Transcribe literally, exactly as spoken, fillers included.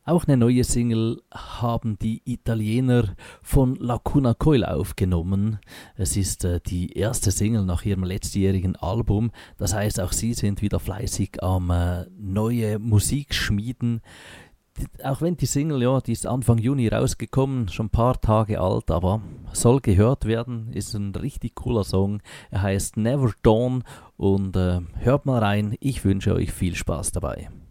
Auch eine neue Single haben die Italiener von Lacuna Coil aufgenommen. Es ist äh, die erste Single nach ihrem letztjährigen Album. Das heißt, auch sie sind wieder fleißig am äh, neue Musik schmieden. Die, auch wenn die Single, ja, die ist Anfang Juni rausgekommen, schon ein paar Tage alt, aber soll gehört werden. Ist ein richtig cooler Song. Er heißt Never Dawn und äh, hört mal rein. Ich wünsche euch viel Spaß dabei.